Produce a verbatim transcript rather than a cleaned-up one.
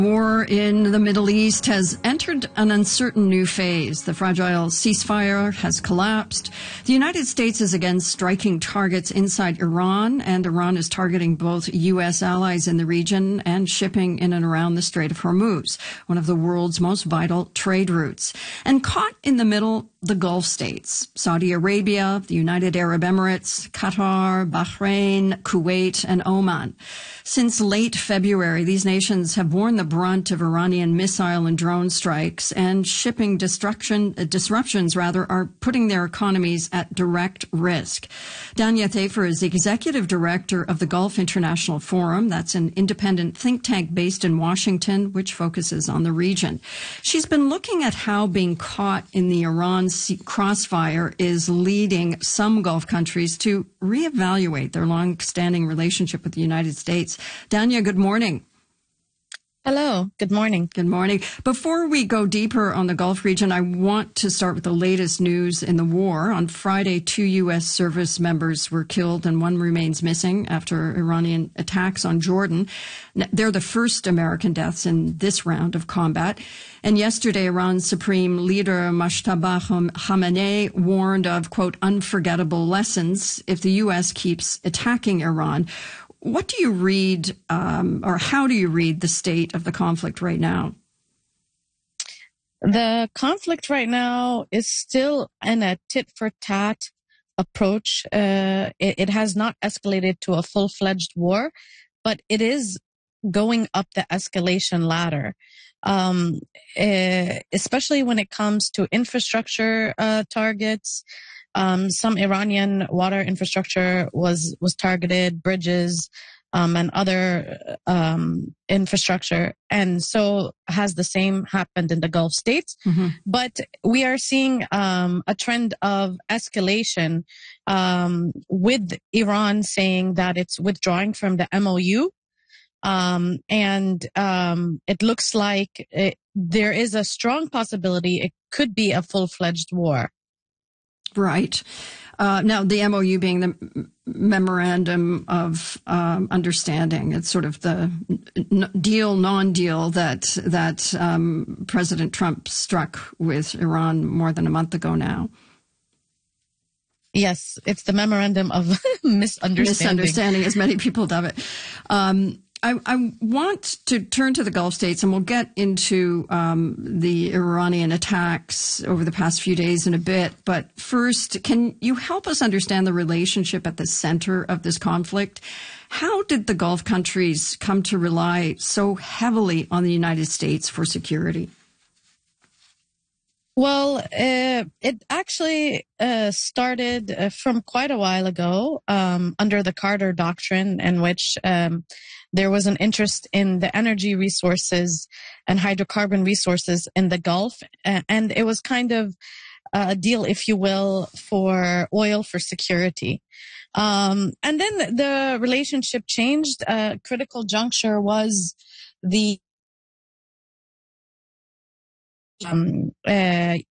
War in the Middle East has entered an uncertain new phase. The fragile ceasefire has collapsed. The United States is again striking targets inside Iran, and Iran is targeting both U S allies in the region and shipping in and around the Strait of Hormuz, one of the world's most vital trade routes. And caught in the middle, the Gulf states, Saudi Arabia, the United Arab Emirates, Qatar, Bahrain, Kuwait, and Oman. Since late February, these nations have borne the brunt of Iranian missile and drone strikes, and shipping destruction, uh, disruptions rather are putting their economies at direct risk. Danya Thafer is the executive director of the Gulf International Forum. That's an independent think tank based in Washington, which focuses on the region. She's been looking at how being caught in the Iran crossfire is leading some Gulf countries to reevaluate their long-standing relationship with the United States. Danya, good morning. Hello. Good morning. Good morning. Before we go deeper on the Gulf region, I want to start with the latest news in the war. On Friday, two U S service members were killed and one remains missing after Iranian attacks on Jordan. They're the first American deaths in this round of combat. And yesterday, Iran's Supreme Leader Mojtaba Khamenei warned of, quote, unforgettable lessons if the U S keeps attacking Iran. What do you read, um, or how do you read the state of the conflict right now? The conflict right now is still in a tit-for-tat approach. Uh, it, it has not escalated to a full-fledged war, but it is going up the escalation ladder, um, uh, especially when it comes to infrastructure uh, targets. Um, some Iranian water infrastructure was, was targeted, bridges, um, and other, um, infrastructure. And so has the same happened in the Gulf states. Mm-hmm. But we are seeing, um, a trend of escalation, um, with Iran saying that it's withdrawing from the M O U. Um, and, um, it looks like it, there is a strong possibility it could be a full-fledged war. Right. Uh, now, the M O U being the Memorandum of um, Understanding, it's sort of the n- deal, non-deal that that um, President Trump struck with Iran more than a month ago now. Yes, it's the Memorandum of Misunderstanding. Misunderstanding, as many people dub it. Um, I, I want to turn to the Gulf states, and we'll get into um, the Iranian attacks over the past few days in a bit. But first, can you help us understand the relationship at the center of this conflict? How did the Gulf countries come to rely so heavily on the United States for security? Well, uh, it actually uh, started uh, from quite a while ago um, under the Carter Doctrine, in which um, there was an interest in the energy resources and hydrocarbon resources in the Gulf. Uh, and it was kind of a deal, if you will, for oil for security. Um, and then the relationship changed. A critical juncture was the Um, uh,